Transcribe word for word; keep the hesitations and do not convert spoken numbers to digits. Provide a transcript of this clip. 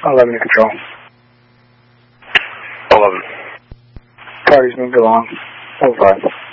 eleven to control. eleven. Parties moved along. oh five.